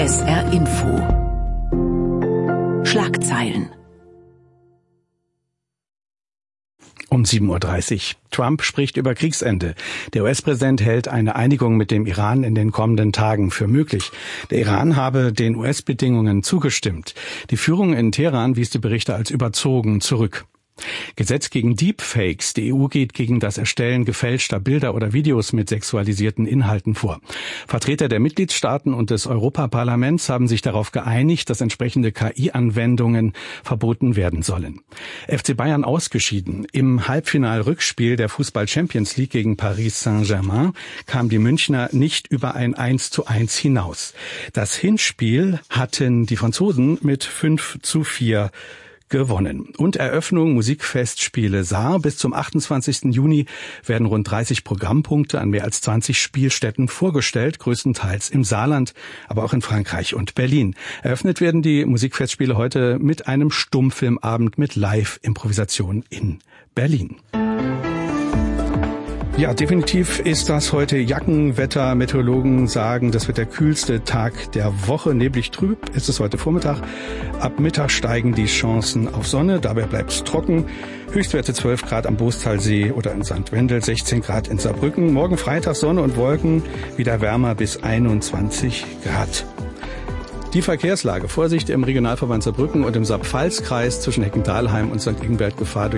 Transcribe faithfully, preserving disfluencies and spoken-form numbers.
S R Info. Schlagzeilen. Um sieben Uhr dreißig. Trump spricht über Kriegsende. Der U S-Präsident hält eine Einigung mit dem Iran in den kommenden Tagen für möglich. Der Iran habe den U S-Bedingungen zugestimmt. Die Führung in Teheran wies die Berichte als überzogen zurück. Gesetz gegen Deepfakes. Die E U geht gegen das Erstellen gefälschter Bilder oder Videos mit sexualisierten Inhalten vor. Vertreter der Mitgliedstaaten und des Europaparlaments haben sich darauf geeinigt, dass entsprechende K I-Anwendungen verboten werden sollen. F C Bayern ausgeschieden. Im Halbfinal-Rückspiel der Fußball-Champions League gegen Paris Saint-Germain kam die Münchner nicht über ein eins zu eins hinaus. Das Hinspiel hatten die Franzosen mit fünf zu vier gewonnen. Und Eröffnung Musikfestspiele Saar. Bis zum achtundzwanzigsten Juni werden rund dreißig Programmpunkte an mehr als zwanzig Spielstätten vorgestellt, größtenteils im Saarland, aber auch in Frankreich und Berlin. Eröffnet werden die Musikfestspiele heute mit einem Stummfilmabend mit Live-Improvisation in Berlin. Ja, definitiv ist das heute Jackenwetter. Meteorologen sagen, das wird der kühlste Tag der Woche. Neblig trüb ist es heute Vormittag. Ab Mittag steigen die Chancen auf Sonne. Dabei bleibt es trocken. Höchstwerte zwölf Grad am Boostalsee oder in Sankt Wendel, sechzehn Grad in Saarbrücken. Morgen Freitag Sonne und Wolken, wieder wärmer bis einundzwanzig Grad. Die Verkehrslage. Vorsicht im Regionalverband Saarbrücken und im Saar-Pfalz-Kreis zwischen Heckendalheim und Sankt Ingbert Gefahr durch